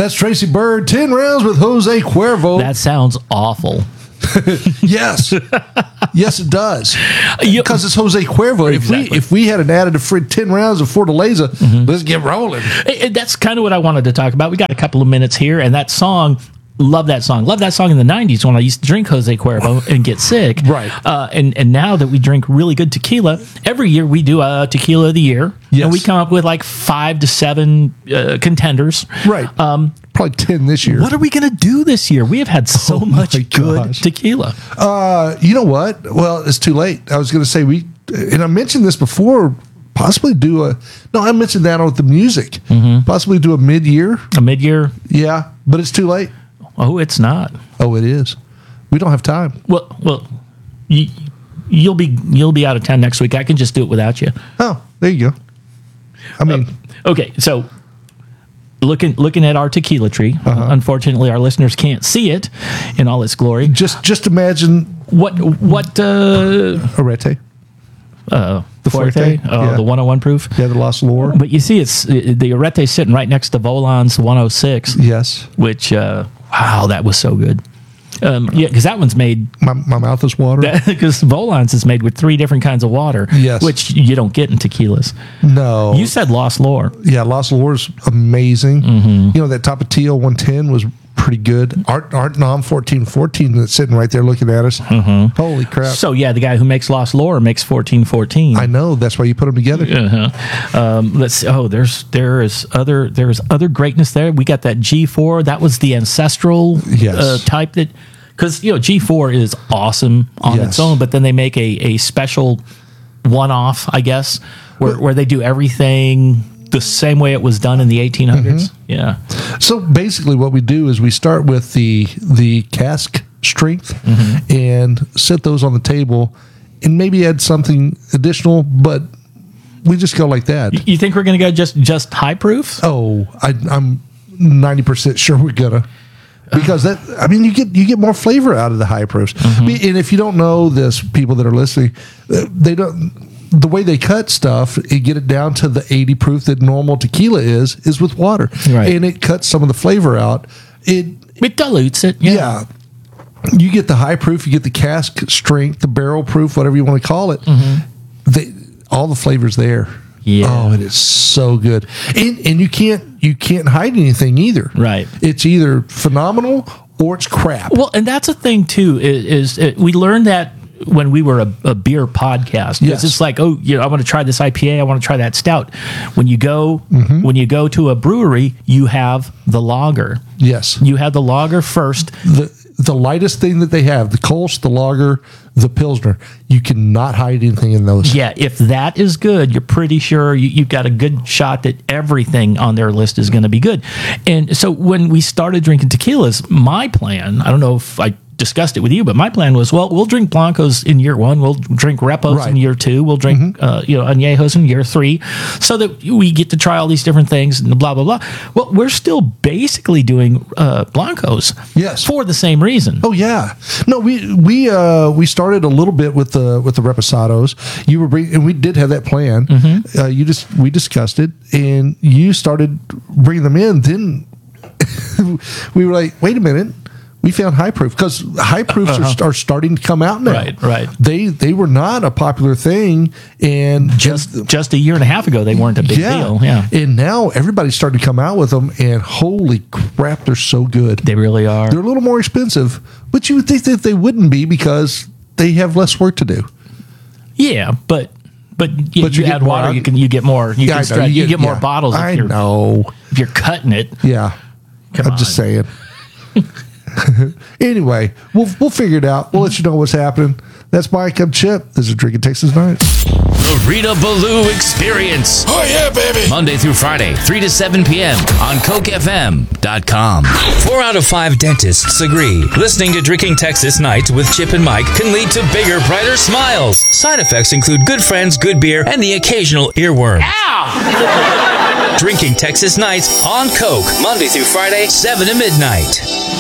That's Tracy Byrd, 10 rounds with Jose Cuervo. That sounds awful. Yes. Yes, it does. Because it's Jose Cuervo. Exactly. If we had an added for 10 rounds of Fortaleza, let's get rolling. That's kind of what I wanted to talk about. We got a couple of minutes here, and that song, love that song. Love that song in the 90s when I used to drink Jose Cuervo and get sick. Right. And now that we drink really good tequila, every year we do a tequila of the year. Yes. And we come up with like 5 to 7 contenders. Right. Probably 10 this year. What are we going to do this year? We have had so much good gosh. tequila. You know what? Well, it's too late. I was going to say and I mentioned this before, possibly I mentioned that with the music. Possibly do a mid-year. A mid-year? Yeah, but it's too late. Oh, it's not. Oh, it is. We don't have time. Well, you'll be out of town next week. I can just do it without you. Oh, there you go. I mean, okay, so looking at our tequila tree, unfortunately, our listeners can't see it in all its glory. just imagine What Arete. the Fuerte? Yeah. the 101 proof. Yeah, the Los Lore. But you see, it's the Arete sitting right next to Volan's 106. Yes. Which wow, that was so good. Because that one's made. My mouth is watering. Because Volan's is made with 3 different kinds of water. Yes. Which you don't get in tequilas. No. You said Lost Lore. Yeah, Los Lore's amazing. You know, that Tapatio 110 was pretty good. Art Nom 1414 that's sitting right there looking at us. Holy crap. So yeah, the guy who makes Lost Lore makes 1414. I know. That's why you put them together. Let's see. Oh, there's other greatness there. We got that G4. That was the ancestral Yes. type that, because G4 is awesome on its own, but then they make a special one-off, I guess, where they do everything the same way it was done in the 1800s. Yeah. So basically what we do is we start with the cask strength and set those on the table and maybe add something additional, but we just go like that. You think we're going to go just high proof? Oh, I'm 90% sure we're gonna. Because you get more flavor out of the high proofs. And if you don't know this, people that are listening, they don't. The way they cut stuff and get it down to the 80 proof that normal tequila is with water, Right. and it cuts some of the flavor out. It dilutes it. Yeah. You get the high proof, you get the cask strength, the barrel proof, whatever you want to call it. All the flavors there. Yeah. Oh, it is so good, and you can't hide anything either. Right. It's either phenomenal or it's crap. Well, and that's a thing too. Is we learned that when we were a beer podcast. Yes. It's like, I want to try this IPA. I want to try that stout. When you go to a brewery, you have the lager. Yes. You have the lager first. The lightest thing that they have, the Kolsch, the lager, the Pilsner, you cannot hide anything in those. Yeah, if that is good, you're pretty sure you've got a good shot that everything on their list is going to be good. And so when we started drinking tequilas, my plan, I don't know if I discussed it with you, but my plan was, we'll drink Blancos in year 1, we'll drink Repos in year 2, we'll drink Añejos in year 3, so that we get to try all these different things and blah blah blah. Well, we're still basically doing Blancos, Yes, for the same reason. Oh yeah, no, we started a little bit with the Reposados. You were and we did have that plan. We discussed it, and you started bringing them in. Then we were like, wait a minute. We found high proof, because high proofs are starting to come out now. Right. They were not a popular thing, and just a year and a half ago they weren't a big deal. Yeah, and now everybody's starting to come out with them, and holy crap, they're so good. They really are. They're a little more expensive, but you would think that they wouldn't be, because they have less work to do. Yeah, but you add water, you get more. You get more bottles. I know. If you're cutting it. Yeah, I'm just saying. Anyway, we'll figure it out. We'll let you know what's happening. That's Mike. I'm Chip. This is Drinking Texas Nights. The Rita Ballou Experience. Oh, yeah, baby. Monday through Friday, 3 to 7 p.m. on CokeFM.com. 4 out of 5 dentists agree. Listening to Drinking Texas Nights with Chip and Mike can lead to bigger, brighter smiles. Side effects include good friends, good beer, and the occasional earworm. Ow! Drinking Texas Nights on Coke. Monday through Friday, 7 to midnight.